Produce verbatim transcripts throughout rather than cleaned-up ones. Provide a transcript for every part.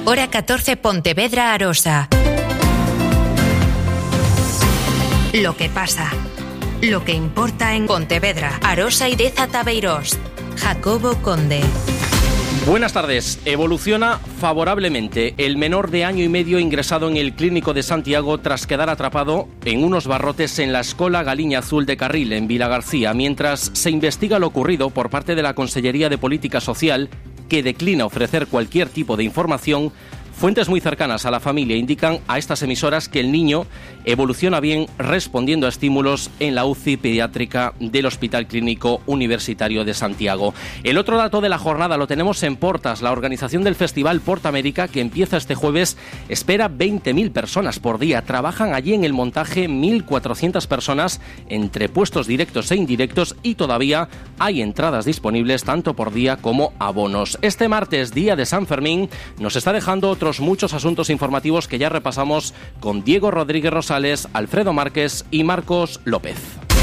Hora catorce, Pontevedra, Arosa. Lo que pasa. Lo que importa en Pontevedra, Arosa y Deza Tabeirós. Jacobo Conde. Buenas tardes. Evoluciona favorablemente el menor de año y medio ingresado en el Clínico de Santiago tras quedar atrapado en unos barrotes en la Escola Galiña Azul de Carril, en Vilagarcía, mientras se investiga lo ocurrido por parte de la Consellería de Política Social, que declina ofrecer cualquier tipo de información. Fuentes muy cercanas a la familia indican a estas emisoras que el niño evoluciona bien respondiendo a estímulos en la U C I pediátrica del Hospital Clínico Universitario de Santiago. El otro dato de la jornada lo tenemos en Portas. La organización del Festival Porta América, que empieza este jueves, espera veinte mil personas por día. Trabajan allí en el montaje mil cuatrocientas personas entre puestos directos e indirectos y todavía hay entradas disponibles tanto por día como abonos. Este martes, día de San Fermín, nos está dejando otros muchos asuntos informativos que ya repasamos con Diego Rodríguez Rosales, Alfredo Márquez y Marcos López.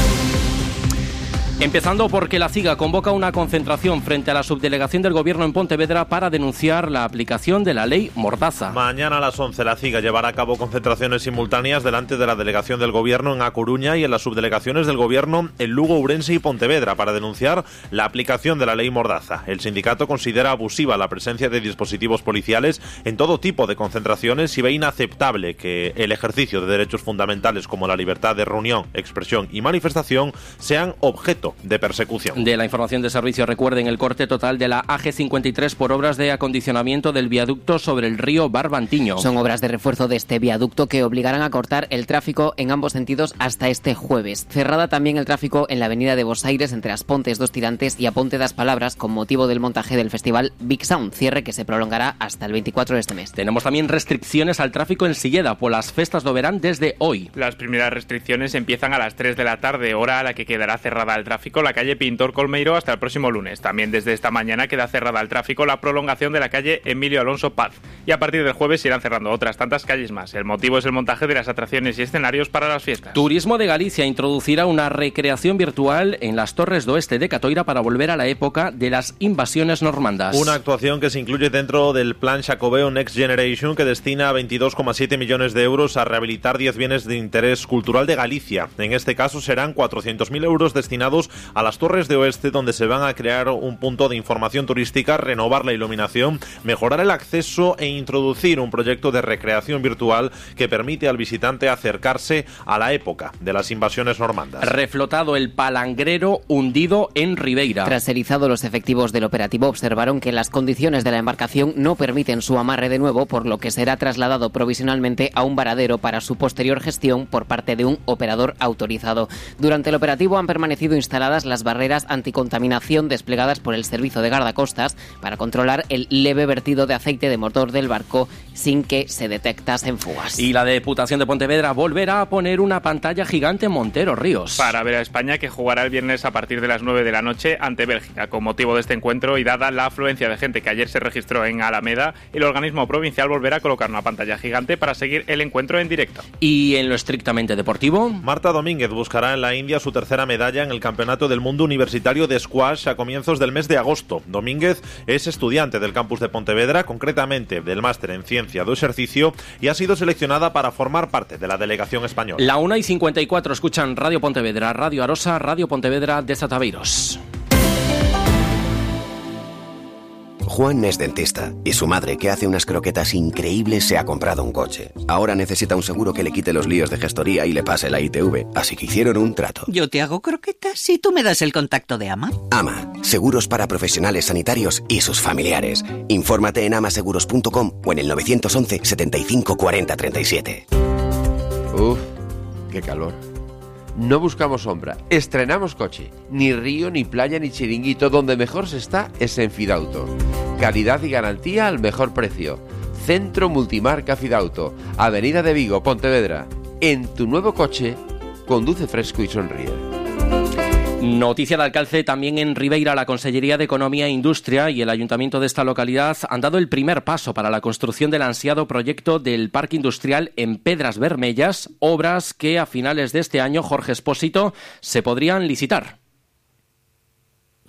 Empezando porque la CIGA convoca una concentración frente a la subdelegación del Gobierno en Pontevedra para denunciar la aplicación de la ley Mordaza. Mañana a las once la CIGA llevará a cabo concentraciones simultáneas delante de la delegación del Gobierno en A Coruña y en las subdelegaciones del Gobierno en Lugo, Ourense y Pontevedra para denunciar la aplicación de la ley Mordaza. El sindicato considera abusiva la presencia de dispositivos policiales en todo tipo de concentraciones y ve inaceptable que el ejercicio de derechos fundamentales como la libertad de reunión, expresión y manifestación sean objeto de persecución. De la información de servicio, recuerden el corte total de la A G cincuenta y tres por obras de acondicionamiento del viaducto sobre el río Barbantiño. Son obras de refuerzo de este viaducto que obligarán a cortar el tráfico en ambos sentidos hasta este jueves. Cerrada también el tráfico en la avenida de Bos Aires entre As Pontes dos Tirantes y A Ponte das Palabras con motivo del montaje del festival Big Sound, cierre que se prolongará hasta el veinticuatro de este mes. Tenemos también restricciones al tráfico en Silleda por las festas do verán desde hoy. Las primeras restricciones empiezan a las tres de la tarde, hora a la que quedará cerrada el tráfico la calle Pintor Colmeiro hasta el próximo lunes. También desde esta mañana queda cerrada al tráfico la prolongación de la calle Emilio Alonso Paz. Y a partir del jueves irán cerrando otras tantas calles más. El motivo es el montaje de las atracciones y escenarios para las fiestas. Turismo de Galicia introducirá una recreación virtual en las Torres do Oeste de Catoira para volver a la época de las invasiones normandas. Una actuación que se incluye dentro del plan Xacobeo Next Generation, que destina veintidós coma siete millones de euros a rehabilitar diez bienes de interés cultural de Galicia. En este caso serán cuatrocientos mil euros destinados a las Torres de Oeste, donde se van a crear un punto de información turística, renovar la iluminación, mejorar el acceso e introducir un proyecto de recreación virtual que permite al visitante acercarse a la época de las invasiones normandas. Reflotado el palangrero hundido en Ribeira. Tras ser izados los efectivos del operativo observaron que las condiciones de la embarcación no permiten su amarre de nuevo, por lo que será trasladado provisionalmente a un varadero para su posterior gestión por parte de un operador autorizado. Durante el operativo han permanecido instaladas las barreras anticontaminación desplegadas por el Servicio de Guardacostas para controlar el leve vertido de aceite de motor del barco sin que se detectasen fugas. Y la Diputación de Pontevedra volverá a poner una pantalla gigante en Montero Ríos. Para ver a España, que jugará el viernes a partir de las nueve de la noche ante Bélgica. Con motivo de este encuentro y dada la afluencia de gente que ayer se registró en Alameda, el organismo provincial volverá a colocar una pantalla gigante para seguir el encuentro en directo. Y en lo estrictamente deportivo, Marta Domínguez buscará en la India su tercera medalla en el Campeonato del Mundo Universitario de Squash a comienzos del mes de agosto. Domínguez es estudiante del campus de Pontevedra, concretamente del máster en Ciencia do Exercicio, y ha sido seleccionada para formar parte de la delegación española. La una y cincuenta y cuatro escuchan Radio Pontevedra, Radio Arosa, Radio Pontevedra de Tabeirós. Juan es dentista y su madre, que hace unas croquetas increíbles, se ha comprado un coche. Ahora necesita un seguro que le quite los líos de gestoría y le pase la I T V, así que hicieron un trato. Yo te hago croquetas y tú me das el contacto de AMA. AMA, seguros para profesionales sanitarios y sus familiares. Infórmate en amaseguros punto com o en el nueve once, setenta y cinco, cuarenta, treinta y siete. Uf, qué calor. No buscamos sombra, estrenamos coche. Ni río, ni playa, ni chiringuito. Donde mejor se está es en Fidauto. Calidad y garantía al mejor precio. Centro Multimarca Fidauto, Avenida de Vigo, Pontevedra. En tu nuevo coche, conduce fresco y sonríe. Noticia de alcance también en Ribeira. La Consellería de Economía e Industria y el Ayuntamiento de esta localidad han dado el primer paso para la construcción del ansiado proyecto del Parque Industrial en Pedras Vermellas, obras que a finales de este año, Jorge Expósito, se podrían licitar.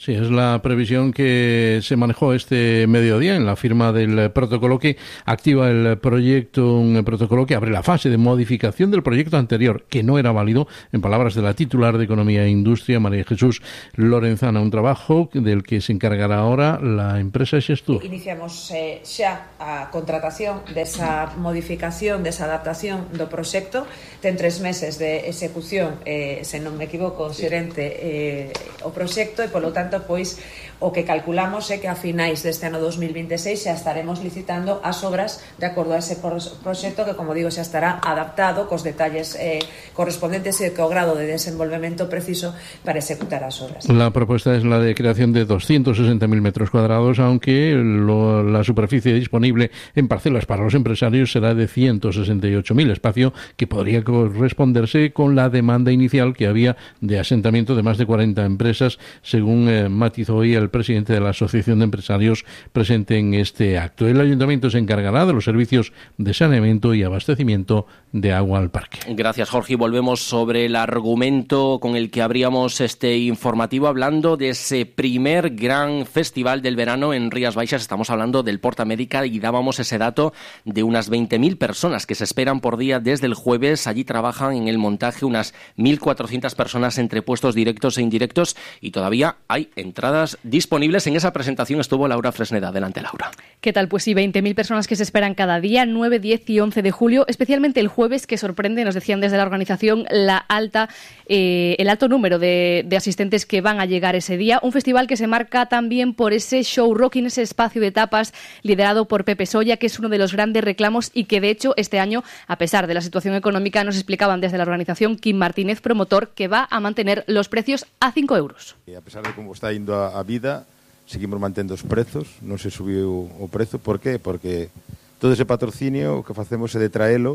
Sí, es la previsión que se manejó este mediodía en la firma del protocolo que activa el proyecto, un protocolo que abre la fase de modificación del proyecto anterior, que no era válido, en palabras de la titular de Economía e Industria, María Jesús Lorenzana, un trabajo del que se encargará ahora la empresa Xestur. Iniciamos eh, xa a contratación desa modificación, desa adaptación do proxecto, ten tres meses de execución, eh, se non me equivoco, xerente eh, o proxecto, e polo tanto pois o que calculamos é que a finais deste ano dos mil veintiséis xa estaremos licitando as obras de acordo a ese proxecto que, como digo, xa estará adaptado cos detalles eh, correspondentes e co grado de desenvolvemento preciso para executar as obras. La propuesta es la de creación de doscientos sesenta mil metros cuadrados, aunque lo, la superficie disponible en parcelas para los empresarios será de ciento sesenta y ocho mil, espacio que podría corresponderse con la demanda inicial que había de asentamiento de más de cuarenta empresas, según eh, matizó hoy el presidente de la Asociación de Empresarios presente en este acto. El ayuntamiento se encargará de los servicios de saneamiento y abastecimiento de agua al parque. Gracias, Jorge. Y volvemos sobre el argumento con el que abríamos este informativo, hablando de ese primer gran festival del verano en Rías Baixas. Estamos hablando del Port América y dábamos ese dato de unas veinte mil personas que se esperan por día desde el jueves. Allí trabajan en el montaje unas mil cuatrocientas personas entre puestos directos e indirectos y todavía hay entradas disponibles. En esa presentación estuvo Laura Fresneda. Adelante, Laura. ¿Qué tal? Pues sí, veinte mil personas que se esperan cada día, nueve, diez y once de julio, especialmente el jueves, que sorprende, nos decían desde la organización, la alta, eh, el alto número de, de asistentes que van a llegar ese día. Un festival que se marca también por ese show rocking, ese espacio de tapas liderado por Pepe Solla, que es uno de los grandes reclamos y que, de hecho, este año, a pesar de la situación económica, nos explicaban desde la organización Kim Martínez, promotor, que va a mantener los precios a cinco euros. E a pesar de como está indo a, a vida, seguimos mantendo os prezos, non se subiu o prezo. Por qué? Porque todo ese patrocinio o que facemos é de traelo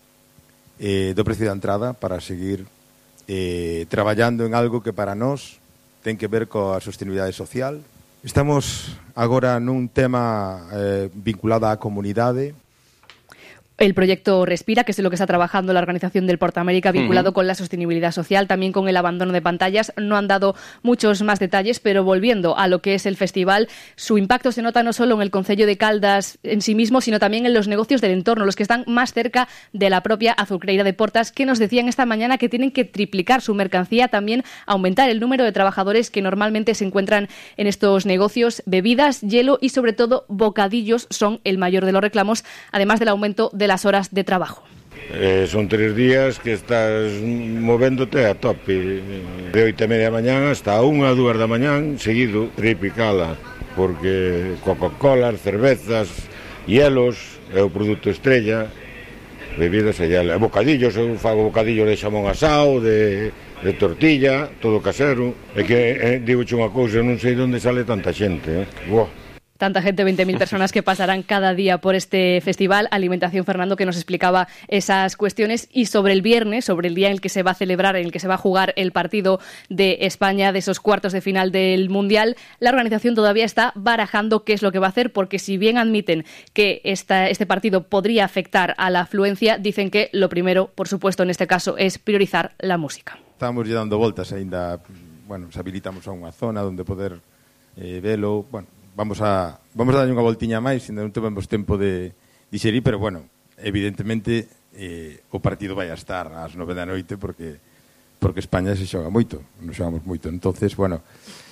eh, do precio da entrada para seguir eh, traballando en algo que para nós ten que ver coa sostenibilidade social. Estamos agora nun tema eh, vinculado á comunidade. El proyecto Respira, que es en lo que está trabajando la organización del Port América, vinculado uh-huh. con la sostenibilidad social, también con el abandono de pantallas. No han dado muchos más detalles, pero volviendo a lo que es el festival, su impacto se nota no solo en el concello de Caldas en sí mismo, sino también en los negocios del entorno, los que están más cerca de la propia azucreira de Portas, que nos decían esta mañana que tienen que triplicar su mercancía, también aumentar el número de trabajadores que normalmente se encuentran en estos negocios. Bebidas, hielo y sobre todo bocadillos son el mayor de los reclamos, además del aumento de las horas de trabajo. Eh, son tres días que estás movéndote a tope, de oito e media da mañán hasta unha, dúas da mañán, seguido, triplicala, porque Coca-Cola, cervezas, hielos, é o produto estrella, bebidas e hielo, e bocadillos, eu fago bocadillos de xamón asado, de, de tortilla, todo casero, é que, eh, digo unha cousa, non sei onde sale tanta xente, eh? Buah. Tanta gente, veinte mil personas que pasarán cada día por este festival. Alimentación, Fernando, que nos explicaba esas cuestiones. Y sobre el viernes, sobre el día en el que se va a celebrar, en el que se va a jugar el partido de España, de esos cuartos de final del Mundial, la organización todavía está barajando qué es lo que va a hacer, porque si bien admiten que esta, este partido podría afectar a la afluencia, dicen que lo primero, por supuesto, en este caso, es priorizar la música. Estamos ya dando voltas, ainda, bueno, se habilitamos a unha zona onde poder eh, velo, bueno, Vamos a vamos a dar unha voltiña máis, ainda non temos tempo de digerir, pero bueno, evidentemente eh, o partido vai a estar ás nove da noite porque porque España se xoga moito, nos xogamos moito. Entonces, bueno,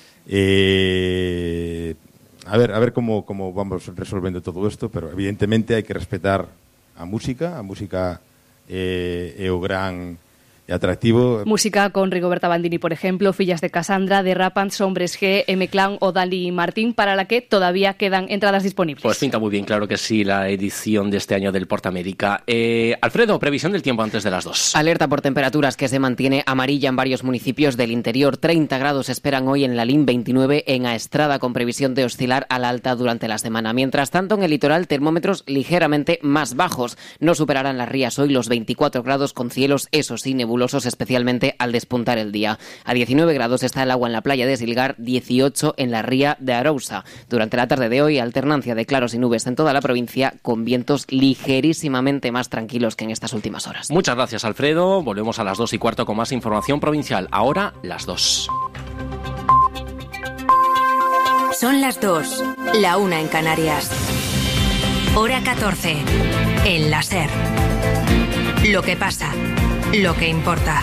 eh, a ver, a ver como como vamos resolvendo todo isto, pero evidentemente hai que respetar a música, a música eh, é o gran e atractivo. Música con Rigoberta Bandini, por ejemplo, Fillas de Cassandra, de Rapans, Hombres G, M-Clan o Dani Martín, para la que todavía quedan entradas disponibles. Pues pinta muy bien, claro que sí, la edición de este año del Port América. Eh, Alfredo, previsión del tiempo antes de las dos. Alerta por temperaturas que se mantiene amarilla en varios municipios del interior. treinta grados esperan hoy en Lalín, veintinueve en Aestrada, con previsión de oscilar al alta durante la semana. Mientras tanto, en el litoral, termómetros ligeramente más bajos. No superarán las Rías hoy los veinticuatro grados, con cielos, eso sí, nebulosos, especialmente al despuntar el día. A diecinueve grados está el agua en la playa de Silgar, dieciocho en la ría de Arousa. Durante la tarde de hoy, alternancia de claros y nubes en toda la provincia, con vientos ligerísimamente más tranquilos que en estas últimas horas. Muchas gracias, Alfredo. Volvemos a las dos y cuarto con más información provincial. Ahora, las dos. Son las dos, la una en Canarias. Hora catorce, en la SER. Lo que pasa, lo que importa.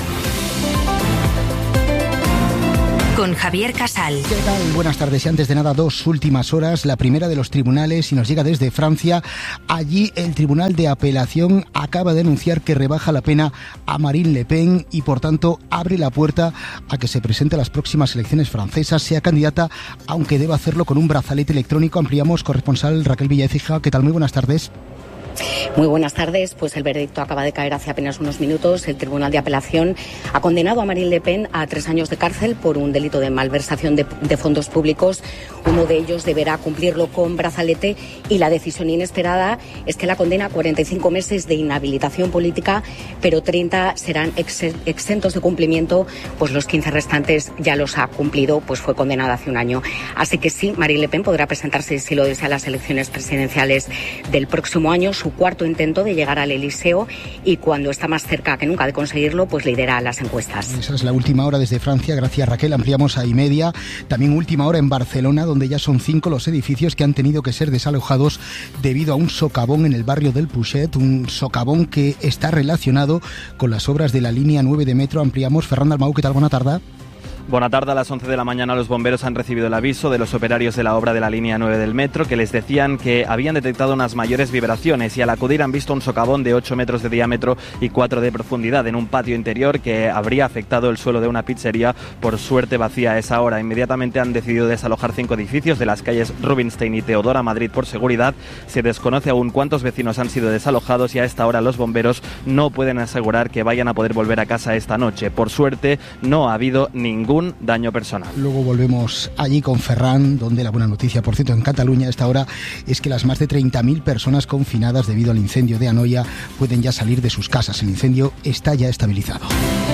Con Javier Casal. ¿Qué tal? Buenas tardes. Y antes de nada, dos últimas horas. La primera de los tribunales y nos llega desde Francia. Allí el Tribunal de Apelación acaba de anunciar que rebaja la pena a Marine Le Pen y por tanto abre la puerta a que se presente a las próximas elecciones francesas, sea candidata, aunque deba hacerlo con un brazalete electrónico. Ampliamos, corresponsal Raquel Villaécija. ¿Qué tal? Muy buenas tardes. Muy buenas tardes. Pues el veredicto acaba de caer hace apenas unos minutos. El Tribunal de Apelación ha condenado a Marine Le Pen a tres años de cárcel por un delito de malversación de, de fondos públicos. Uno de ellos deberá cumplirlo con brazalete y la decisión inesperada es que la condena a cuarenta y cinco meses de inhabilitación política, pero treinta serán ex, exentos de cumplimiento, pues los quince restantes ya los ha cumplido, pues fue condenada hace un año. Así que sí, Marine Le Pen podrá presentarse, si lo desea, a las elecciones presidenciales del próximo año. Su cuarto intento de llegar al Elíseo y cuando está más cerca que nunca de conseguirlo, pues lidera las encuestas. Esa es la última hora desde Francia. Gracias, Raquel. Ampliamos a y media. También última hora en Barcelona, donde ya son cinco los edificios que han tenido que ser desalojados debido a un socavón en el barrio del Puget, un socavón que está relacionado con las obras de la línea nueve de metro. Ampliamos. Ferran Dalmau, ¿qué tal? Buena tarde. Buena tarde. A las once de la mañana los bomberos han recibido el aviso de los operarios de la obra de la línea nueve del metro, que les decían que habían detectado unas mayores vibraciones y al acudir han visto un socavón de ocho metros de diámetro y cuatro de profundidad en un patio interior que habría afectado el suelo de una pizzería, por suerte vacía a esa hora. Inmediatamente han decidido desalojar cinco edificios de las calles Rubinstein y Teodora Madrid por seguridad. Se desconoce aún cuántos vecinos han sido desalojados y a esta hora los bomberos no pueden asegurar que vayan a poder volver a casa esta noche. Por suerte no ha habido ningún daño personal. Luego volvemos allí con Ferran, donde la buena noticia, por cierto, en Cataluña a esta hora es que las más de treinta mil personas confinadas debido al incendio de Anoia pueden ya salir de sus casas. El incendio está ya estabilizado.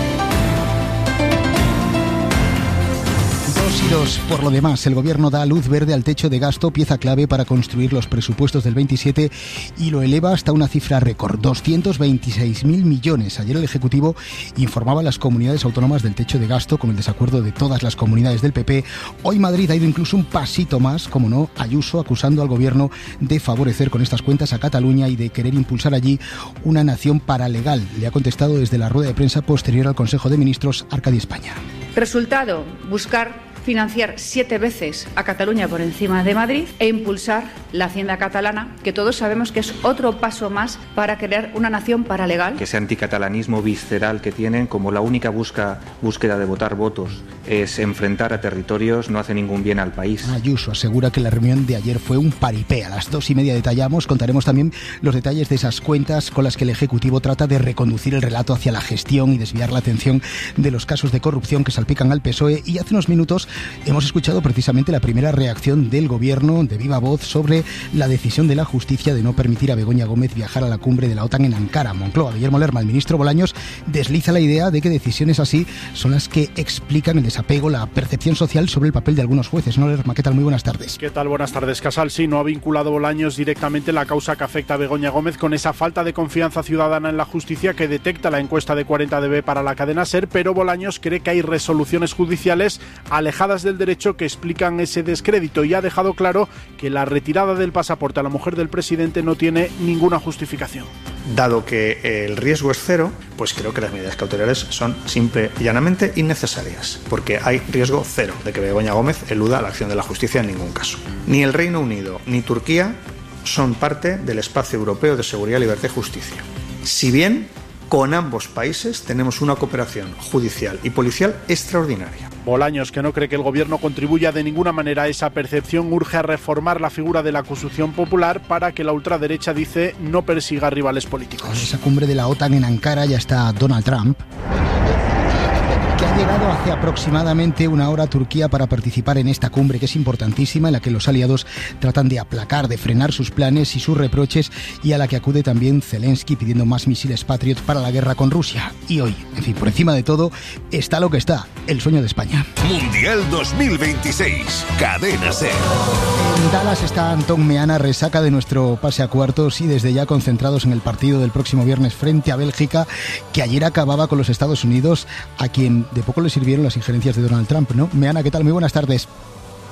Y dos, por lo demás, el Gobierno da luz verde al techo de gasto, pieza clave para construir los presupuestos del veintisiete, y lo eleva hasta una cifra récord, doscientos veintiséis mil millones. Ayer el Ejecutivo informaba a las comunidades autónomas del techo de gasto con el desacuerdo de todas las comunidades del P P. Hoy Madrid ha ido incluso un pasito más, como no, Ayuso acusando al Gobierno de favorecer con estas cuentas a Cataluña y de querer impulsar allí una nación paralegal. Le ha contestado desde la rueda de prensa posterior al Consejo de Ministros Arcadi España. Resultado, buscar financiar siete veces a Cataluña por encima de Madrid e impulsar la hacienda catalana, que todos sabemos que es otro paso más para crear una nación paralegal. Ese anticatalanismo visceral que tienen, como la única busca, búsqueda de votar votos es enfrentar a territorios, no hace ningún bien al país. Ayuso asegura que la reunión de ayer fue un paripé. A las dos y media detallamos, contaremos también los detalles de esas cuentas con las que el Ejecutivo trata de reconducir el relato hacia la gestión y desviar la atención de los casos de corrupción que salpican al P S O E. Y hace unos minutos hemos escuchado precisamente la primera reacción del Gobierno de viva voz sobre la decisión de la justicia de no permitir a Begoña Gómez viajar a la cumbre de la OTAN en Ankara. Moncloa, Guillermo Lerma, el ministro Bolaños, desliza la idea de que decisiones así son las que explican el desapego, la percepción social sobre el papel de algunos jueces. ¿No, Lerma? ¿Qué tal? Muy buenas tardes. ¿Qué tal? Buenas tardes, Casal. Sí, no ha vinculado Bolaños directamente la causa que afecta a Begoña Gómez con esa falta de confianza ciudadana en la justicia que detecta la encuesta de cuarenta D B para la cadena SER, pero Bolaños cree que hay resoluciones judiciales alejadas del derecho que explican ese descrédito y ha dejado claro que la retirada del pasaporte a la mujer del presidente no tiene ninguna justificación. Dado que el riesgo es cero, pues creo que las medidas cautelares son simple y llanamente innecesarias, porque hay riesgo cero de que Begoña Gómez eluda la acción de la justicia en ningún caso. Ni el Reino Unido ni Turquía son parte del espacio europeo de seguridad, libertad y justicia. Si bien con ambos países tenemos una cooperación judicial y policial extraordinaria. Bolaños, que no cree que el Gobierno contribuya de ninguna manera a esa percepción, urge a reformar la figura de la acusación popular para que la ultraderecha, dice, no persiga rivales políticos. En esa cumbre de la OTAN en Ankara ya está Donald Trump, que ha llegado hace aproximadamente una hora a Turquía para participar en esta cumbre, que es importantísima, en la que los aliados tratan de aplacar, de frenar sus planes y sus reproches, y a la que acude también Zelensky pidiendo más misiles Patriot para la guerra con Rusia. Y hoy, en fin, por encima de todo, está lo que está, el sueño de España. Mundial dos mil veintiséis, Cadena SER. En Dallas está Antón Meana, resaca de nuestro pase a cuartos y desde ya concentrados en el partido del próximo viernes frente a Bélgica, que ayer acababa con los Estados Unidos, a quien de poco le sirvieron las injerencias de Donald Trump, ¿no? Meana, ¿qué tal? Muy buenas tardes.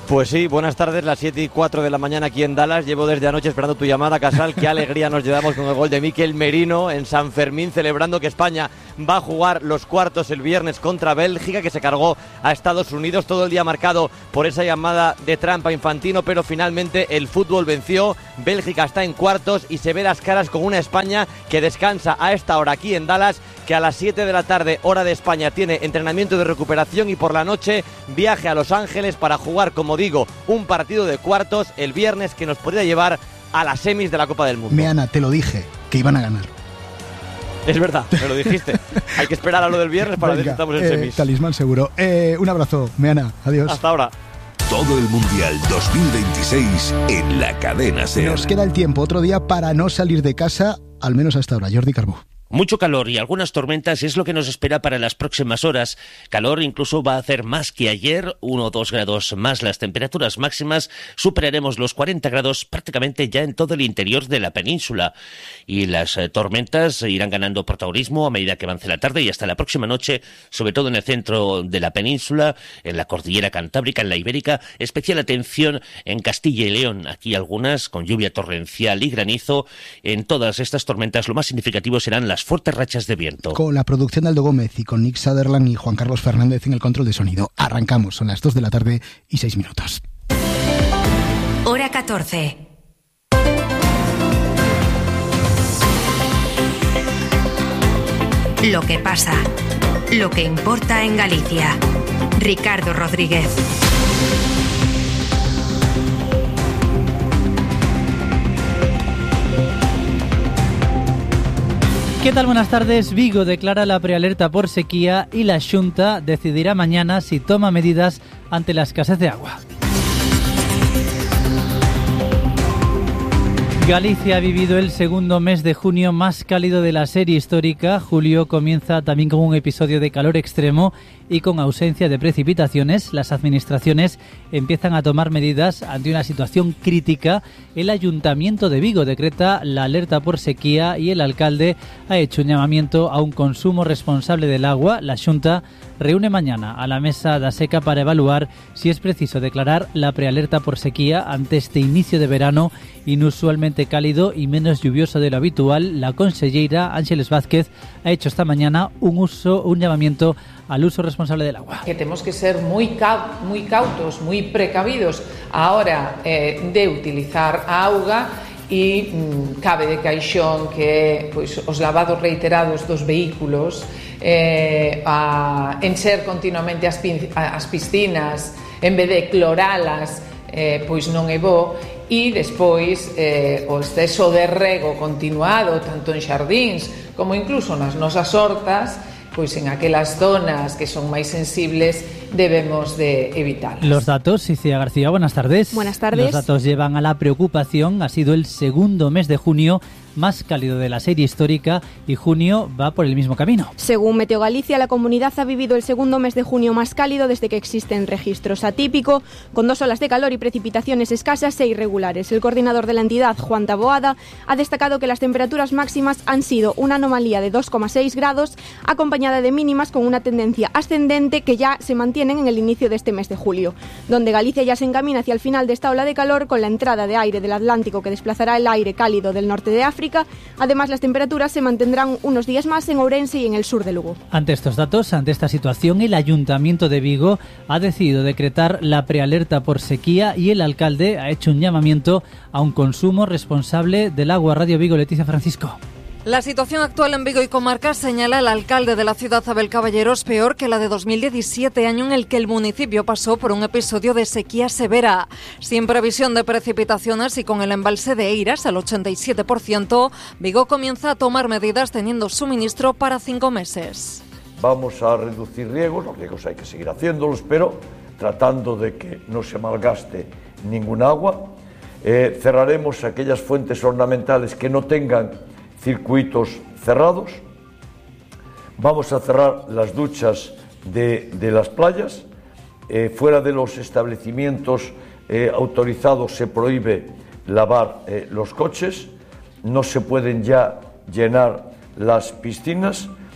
Pues sí, buenas tardes, las siete y cuatro de la mañana aquí en Dallas. Llevo desde anoche esperando tu llamada, Casal. Qué alegría nos llevamos con el gol de Mikel Merino en San Fermín, celebrando que España va a jugar los cuartos el viernes contra Bélgica, que se cargó a Estados Unidos. Todo el día marcado por esa llamada de trampa Infantino, pero finalmente el fútbol venció. Bélgica está en cuartos y se ve las caras con una España que descansa a esta hora aquí en Dallas, que a las siete de la tarde, hora de España, tiene entrenamiento de recuperación y por la noche viaje a Los Ángeles para jugar, como digo, un partido de cuartos el viernes que nos podría llevar a las semis de la Copa del Mundo. Meana, te lo dije, que iban a ganar. Es verdad, me lo dijiste. Hay que esperar a lo del viernes para ver si estamos en eh, semis. Talismán seguro. Eh, un abrazo, Meana, adiós. Hasta ahora. Todo el Mundial dos mil veintiséis en la cadena SER. Nos queda el tiempo, otro día para no salir de casa, al menos hasta ahora. Jordi Carbó. Mucho calor y algunas tormentas es lo que nos espera para las próximas horas. Calor incluso va a hacer más que ayer, uno o dos grados más las temperaturas máximas. Superaremos los cuarenta grados prácticamente ya en todo el interior de la península. Y las eh, tormentas irán ganando protagonismo a medida que avance la tarde y hasta la próxima noche, sobre todo en el centro de la península, en la cordillera cantábrica, en la ibérica. Especial atención en Castilla y León. Aquí algunas con lluvia torrencial y granizo. En todas estas tormentas lo más significativo serán las fuertes rachas de viento. Con la producción de Aldo Gómez y con Nick Sutherland y Juan Carlos Fernández en el control de sonido. Arrancamos, son las dos de la tarde y seis minutos. Hora catorce. Lo que pasa, lo que importa en Galicia. Ricardo Rodríguez. ¿Qué tal? Buenas tardes. Vigo declara la prealerta por sequía y la Xunta decidirá mañana si toma medidas ante la escasez de agua. Galicia ha vivido el segundo mes de junio más cálido de la serie histórica. Julio comienza también con un episodio de calor extremo y con ausencia de precipitaciones. Las administraciones empiezan a tomar medidas ante una situación crítica. El Ayuntamiento de Vigo decreta la alerta por sequía y el alcalde ha hecho un llamamiento a un consumo responsable del agua. La Xunta reúne mañana a la mesa da seca para evaluar si es preciso declarar la prealerta por sequía ante este inicio de verano inusualmente cálido y menos lluvioso de lo habitual. La conselleira Ángeles Vázquez ha hecho esta mañana un uso, un llamamiento al uso responsable del agua. Que temos que ser moi, cau, moi cautos, moi precavidos a hora eh, de utilizar a auga e mm, cabe de caixón que pois, os lavados reiterados dos vehículos, eh, a encher continuamente as, as piscinas en vez de cloralas, eh, pois non é bo. E despois eh, o exceso de rego continuado tanto en xardíns como incluso nas nosas hortas, pois en aquelas zonas que son máis sensibles debemos de evitar. Los datos, Iciar García, buenas tardes. Buenas tardes. Los datos llevan a la preocupación. Ha sido el segundo mes de junio más cálido de la serie histórica y junio va por el mismo camino. Según Meteo Galicia, la comunidad ha vivido el segundo mes de junio más cálido desde que existen registros, atípico, con dos olas de calor y precipitaciones escasas e irregulares. El coordinador de la entidad, Juan Taboada, ha destacado que las temperaturas máximas han sido una anomalía de dos coma seis grados, acompañada de mínimas con una tendencia ascendente que ya se mantienen en el inicio de este mes de julio, donde Galicia ya se encamina hacia el final de esta ola de calor con la entrada de aire del Atlántico que desplazará el aire cálido del norte de África. Además, las temperaturas se mantendrán unos días más en Ourense y en el sur de Lugo. Ante estos datos, ante esta situación, el Ayuntamiento de Vigo ha decidido decretar la prealerta por sequía y el alcalde ha hecho un llamamiento a un consumo responsable del agua. Radio Vigo, Leticia Francisco. La situación actual en Vigo y comarca, señala el alcalde de la ciudad, Abel Caballero, es peor que la de dos mil diecisiete, año en el que el municipio pasó por un episodio de sequía severa. Sin previsión de precipitaciones y con el embalse de Eiras al ochenta y siete por ciento, Vigo comienza a tomar medidas teniendo suministro para cinco meses. Vamos a reducir riegos, los riegos hay que seguir haciéndolos, pero tratando de que no se malgaste ningún agua. Eh, cerraremos aquellas fuentes ornamentales que no tengan circuitos cerrados. Vamos a cerrar las duchas de, de las playas. Eh, fuera de los establecimientos eh, autorizados se prohíbe lavar eh, los coches. No se pueden ya llenar las piscinas.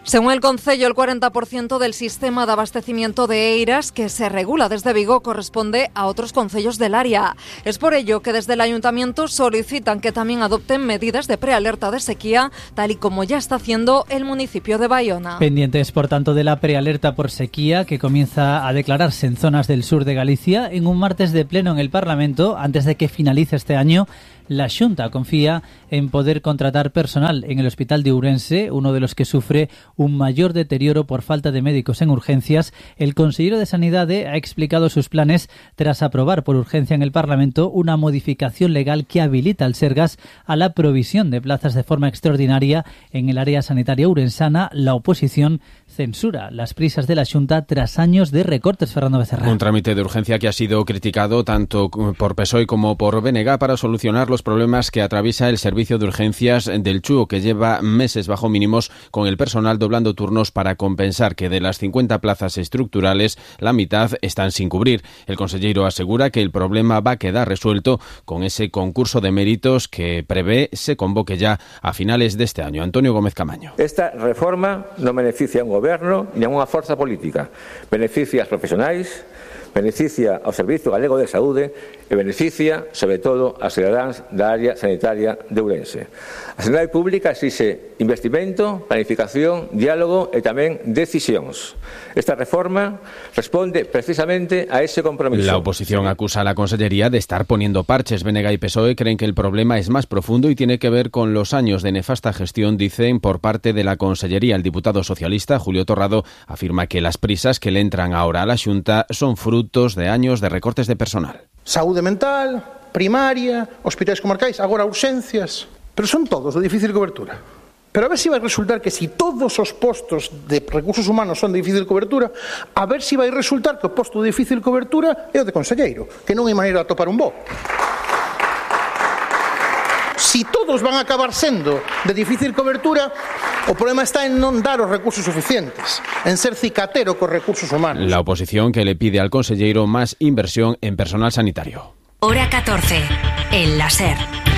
Según el Concello, el cuarenta por ciento del sistema de abastecimiento de Eiras que se regula desde Vigo corresponde a otros concellos del área. Es por ello que desde el Ayuntamiento solicitan que también adopten medidas de prealerta de sequía, tal y como ya está haciendo el municipio de Baiona. Pendientes, por tanto, de la prealerta por sequía que comienza a declararse en zonas del sur de Galicia en un martes de pleno en el Parlamento antes de que finalice este año. La Xunta confía en poder contratar personal en el Hospital de Ourense, uno de los que sufre un mayor deterioro por falta de médicos en urgencias. El consejero de Sanidade ha explicado sus planes tras aprobar por urgencia en el Parlamento una modificación legal que habilita al Sergas a la provisión de plazas de forma extraordinaria en el área sanitaria ourensana. La oposición censura las prisas de la Xunta tras años de recortes. Fernando Becerra. Un trámite de urgencia que ha sido criticado tanto por P S O E como por B N G para solucionar los problemas que atraviesa el servicio de urgencias del Chúo, que lleva meses bajo mínimos con el personal doblando turnos para compensar que de las cincuenta plazas estructurales la mitad están sin cubrir. El consejero asegura que el problema va a quedar resuelto con ese concurso de méritos que prevé se convoque ya a finales de este año. Antonio Gómez Camaño. Esta reforma non beneficia a un goberno ni a unha forza política. Beneficia aos profesionais, beneficia ao Servizo Galego de Saúde e beneficia, sobre todo, aos cidadáns da área sanitaria de Ourense. A sanidade pública exixe investimento, planificación, diálogo e tamén decisións. Esta reforma responde precisamente a ese compromiso. La oposición acusa a la Consellería de estar poniendo parches. B N G y P S O E creen que el problema es más profundo y tiene que ver con los años de nefasta gestión, dicen, por parte de la Consellería. El diputado socialista, Julio Torrado, afirma que las prisas que le entran ahora a la Xunta son frutos de años de recortes de personal. Saúde mental, primaria, hospitais comarcais, agora urxencias, pero son todos de difícil cobertura. Pero a ver si vai resultar que si todos os postos de recursos humanos son de difícil cobertura, a ver si vai resultar que o posto de difícil cobertura é o de conselleiro, que non hai maneira de atopar un bo. Si todos van a acabar sendo de difícil cobertura, o problema está en non dar os recursos suficientes, en ser cicatero cos recursos humanos. La oposición que le pide al consejero más inversión en personal sanitario. Hora catorce, en la SER.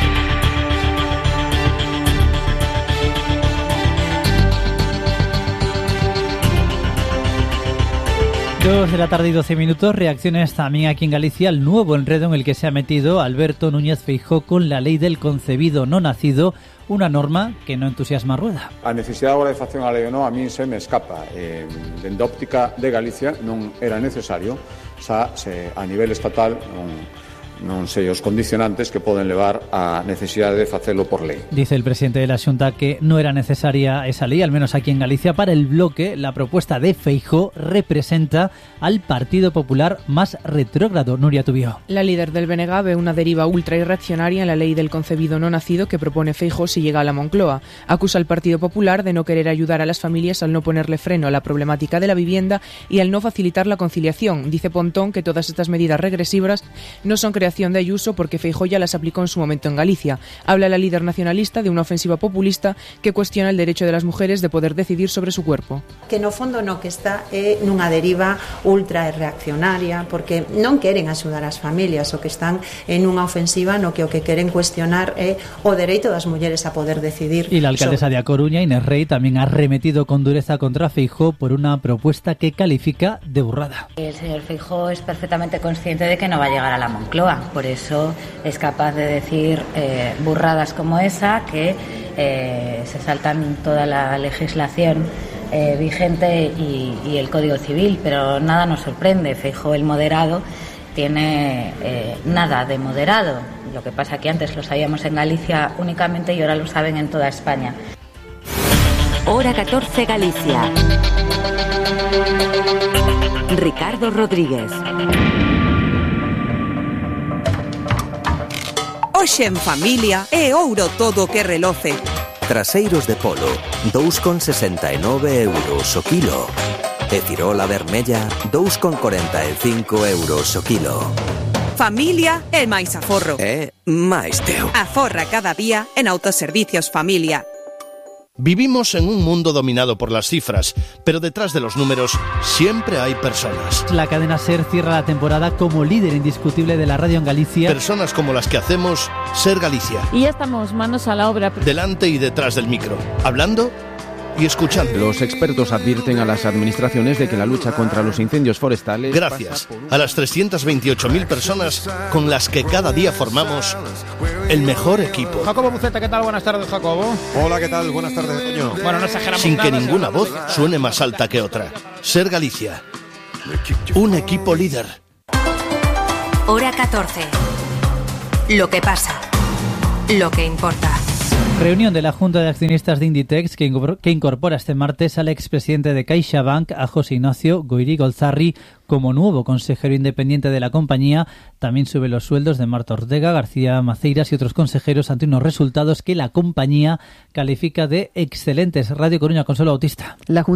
Dos de la tarde y doce minutos, reacciones también aquí en Galicia al nuevo enredo en el que se ha metido Alberto Núñez Feijóo con la lei del concebido no nacido, una norma que no entusiasma a Rueda. A necesidade agora de facer unha lei ou non a mí se me escapa. Eh, dende a óptica de Galicia non era necesario, xa se a nivel estatal non non sei os condicionantes que poden levar a necesidade de facelo por lei. Dice el presidente de la Xunta que no era necesaria esa ley, al menos aquí en Galicia. Para el bloque, la propuesta de Feijóo representa al Partido Popular más retrógrado. Nuria Tubío. La líder del B N G ve una deriva ultra irreaccionaria en la ley del concebido no nacido que propone Feijóo si llega a la Moncloa. Acusa al Partido Popular de no querer ayudar a las familias al no ponerle freno a la problemática de la vivienda y al no facilitar la conciliación. Dice Pontón que todas estas medidas regresivas no son creación de Ayuso porque Feijóo ya las aplicó en su momento en Galicia. Habla la líder nacionalista de una ofensiva populista que cuestiona el derecho de las mujeres de poder decidir sobre su cuerpo. Que no fondo no que está é nunha deriva ultra reaccionaria porque non queren axudar as familias, o que están en unha ofensiva no que o que queren cuestionar é o dereito das mulleres a poder decidir. Y la alcaldesa de A Coruña, Inés Rey, también ha arremetido con dureza contra Feijóo por una propuesta que califica de burrada. El señor Feijóo es perfectamente consciente de que no va a llegar a la Moncloa. Por eso es capaz de decir eh, burradas como esa, que eh, se saltan toda la legislación eh, vigente y, y el Código Civil, pero nada nos sorprende. Feijóo, el moderado, tiene eh, nada de moderado. Lo que pasa que antes lo sabíamos en Galicia únicamente y ahora lo saben en toda España. Hora catorce, Galicia. Ricardo Rodríguez. Hoxe en familia é ouro todo o que reloce. Traseiros de polo, dous con sesenta e nove euros o kilo. E cirola vermella, dous con corenta e cinco euros o kilo. Familia é máis aforro. É máis teu. Aforra cada día en Autoservicios Familia. Vivimos en un mundo dominado por las cifras, pero detrás de los números siempre hay personas. La cadena SER cierra la temporada como líder indiscutible de la radio en Galicia. Personas como las que hacemos SER Galicia. Y ya estamos manos a la obra. Delante y detrás del micro, hablando y escuchando. Los expertos advierten a las administraciones de que la lucha contra los incendios forestales... Gracias a las trescientas veintiocho mil personas con las que cada día formamos el mejor equipo. Jacobo Buceta, ¿qué tal? Buenas tardes, Jacobo. Hola, ¿qué tal? Buenas tardes, Toño. Bueno, no exageramos Sin nada, que ninguna voz suene más alta que otra. Ser Galicia. Un equipo líder. Hora catorce. Lo que pasa. Lo que importa. Reunión de la Junta de Accionistas de Inditex que incorpora este martes al expresidente de CaixaBank, a José Ignacio Goiri Golzarri, como nuevo consejero independiente de la compañía. También sube los sueldos de Marta Ortega, García Maceiras y otros consejeros ante unos resultados que la compañía califica de excelentes. Radio Coruña, Consuelo Bautista. La